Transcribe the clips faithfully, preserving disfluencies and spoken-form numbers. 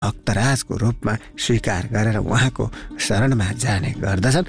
भक्तराजको रूपमा स्वीकार गरेर उहाँको शरणमा जाने गर्दछन्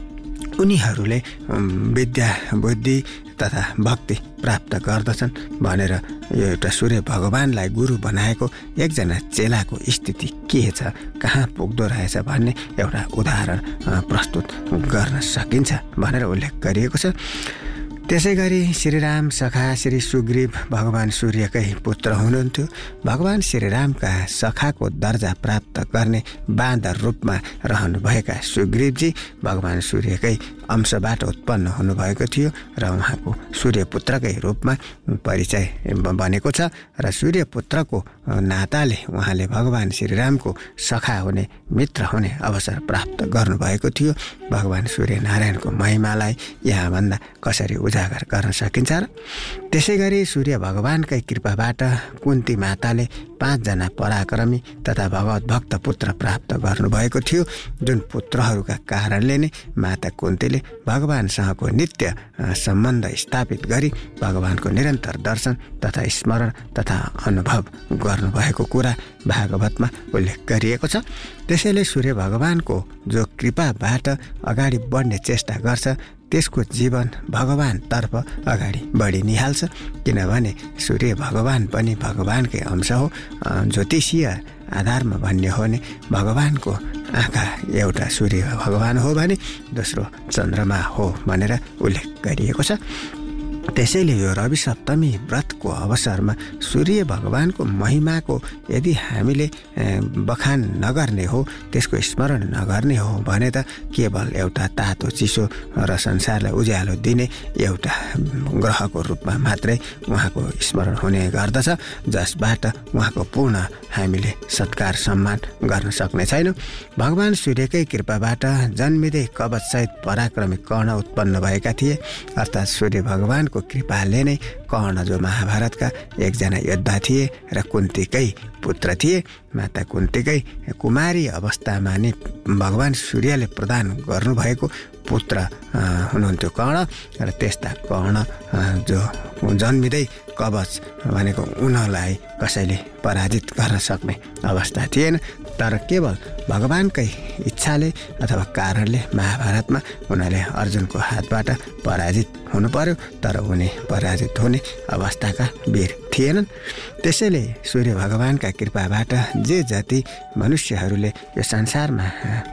उनीहरूले विद्या बुद्धि तथा भक्ति प्राप्त गर्दछन् भनेर यो एउटा सूर्य भगवानलाई गुरु बनाएको एकजना चेलाको स्थिति के छ कहाँ पुग्दो रहेछ भन्ने एउटा उदाहरण प्रस्तुत गर्न सकिन्छ भनेर उल्लेख गरिएको छ। त्यसै गरी श्रीराम सखा श्री सुग्रीव भगवान सूर्यकै पुत्र हुनुहुन्थ्यो। भगवान श्रीरामका सखाको दर्जा प्राप्त गर्ने बाँदर रूपमा रहनुभएका सुग्रीवजी भगवान सूर्यकै अंशबाट उत्पन्न हुनुभएको थियो र उहाँको सूर्यपुत्रकै रूपमा परिचय बनेको छ र सूर्यपुत्रको नाताले उहाँले भगवान श्रीरामको सखा हुने मित्र हुने अवसर प्राप्त गर्नुभएको थियो। भगवान सूर्यनारायणको महिमालाई यहाँभन्दा कसरी उजागर गर्न सकिन्छ र त्यसै गरी सूर्य भगवानकै कृपाबाट कुन्ती माताले पाँचजना पराक्रमी तथा भगवत भक्त पुत्र प्राप्त गर्नुभएको थियो जुन पुत्रहरूका कारणले नै माता कुन्तीले भगवानसँगको नित्य सम्बन्ध स्थापित गरी भगवानको निरन्तर दर्शन तथा स्मरण तथा अनुभव गर्नुभएको कुरा भागवतमा उल्लेख गरिएको छ। त्यसैले सूर्य भगवानको जो कृपाबाट अगाडि बढ्ने चेष्टा गर्छ त्यसको जीवन भगवानतर्फ अगाडि बढी निहाल्छ किनभने सूर्य भगवान पनि भगवानकै अंश हो। ज्योतिषीय आधारमा भन्ने हो भने भगवानको आँखा एउटा सूर्य भगवान हो भने दोस्रो चन्द्रमा हो भनेर उल्लेख गरिएको छ। त्यसैले यो रवि सप्तमी व्रतको अवसरमा सूर्य भगवानको महिमाको यदि हामीले बखान नगर्ने हो त्यसको स्मरण नगर्ने हो भने त केवल एउटा तातो चिसो र संसारलाई उज्यालो दिने एउटा ग्रहको रूपमा मात्रै उहाँको स्मरण हुने गर्दछ जसबाट उहाँको पूर्ण हामीले सत्कार सम्मान गर्न सक्ने छैनौँ। भगवान सूर्यकै कृपाबाट जन्मिँदै कवचसहित पराक्रमी कर्ण उत्पन्न भएका थिए अर्थात् सूर्य भगवानको कृपाले नै कर्ण जो महाभारतका एकजना योद्धा थिए र कुन्तीकै पुत्र थिए। माता कुन्तीकै कुमारी अवस्थामा नै भगवान सूर्यले प्रदान गर्नुभएको पुत्र हुनुहुन्थ्यो कर्ण र त्यस्ता कर्ण जो जन्मिँदै कवच भनेको उनलाई कसैले पराजित गर्न सक्ने अवस्था थिएन तर केवल भगवानकै इच्छाले अथवा कारणले महाभारतमा उनीहरूले अर्जुनको हातबाट पराजित हुनु पर्यो तर उनी पराजित हुने अवस्थाका वीर थिएनन्। त्यसैले सूर्य भगवानका कृपाबाट जे जति मनुष्यहरूले यो संसारमा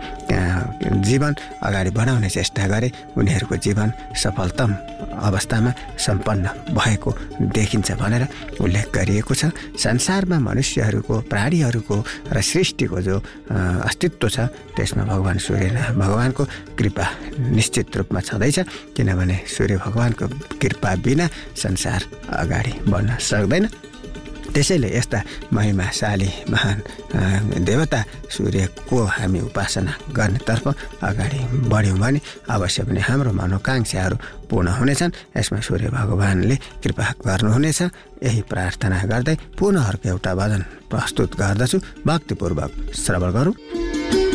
जीवन अगाडि बढाउने चेष्टा गरे उनीहरूको जीवन सफलतम अवस्थामा सम्पन्न भएको देखिन्छ भनेर उल्लेख गरिएको छ। संसारमा मनुष्यहरूको प्राणीहरूको र सृष्टिको जो अस्तित्व छ त्यसमा भगवान सूर्य भगवानको कृपा निश्चित रूपमा छँदैछ किनभने सूर्य भगवानको कृपा बिना संसार अगाडि बढ्न सक्दैन। त्यसैले यस्ता महिमाशाली महान देवता सूर्यको हामी उपासना गर्नेतर्फ अगाडि बढ्यौँ भने अवश्य पनि हाम्रो मनोकांक्षाहरू पूर्ण हुनेछन्। यसमा सूर्य भगवानले कृपा गर्नुहुनेछ यही प्रार्थना गर्दै पुनः अर्को एउटा भजन प्रस्तुत गर्दछु। भक्तिपूर्वक श्रवण गरौँ।